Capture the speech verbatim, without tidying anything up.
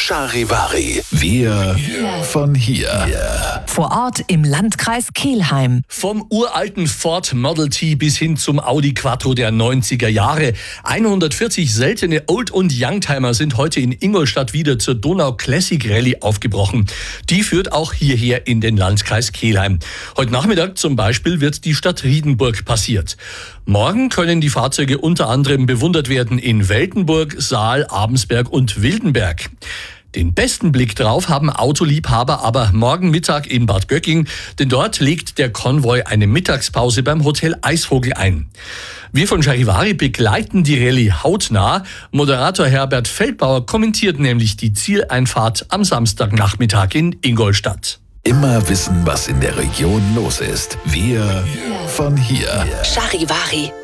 Charivari. Wir von hier. Vor Ort im Landkreis Kelheim. Vom uralten Ford Model T bis hin zum Audi Quattro der neunziger Jahre. hundertvierzig seltene Old- und Youngtimer sind heute in Ingolstadt wieder zur Donau Classic Rallye aufgebrochen. Die führt auch hierher in den Landkreis Kelheim. Heute Nachmittag zum Beispiel wird die Stadt Riedenburg passiert. Morgen können die Fahrzeuge unter anderem bewundert werden in Weltenburg, Saal, Abensberg und Wildenberg. Den besten Blick drauf haben Autoliebhaber aber morgen Mittag in Bad Göcking, denn dort legt der Konvoi eine Mittagspause beim Hotel Eisvogel ein. Wir von Charivari begleiten die Rallye hautnah. Moderator Herbert Feldbauer kommentiert nämlich die Zieleinfahrt am Samstagnachmittag in Ingolstadt. Immer wissen, was in der Region los ist. Wir von hier. Charivari.